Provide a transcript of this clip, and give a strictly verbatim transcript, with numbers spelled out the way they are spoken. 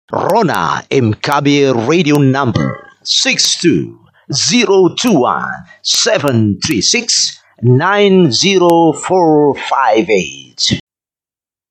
Rona Mkabi radio number six two zero two one seven three six nine zero four five eight.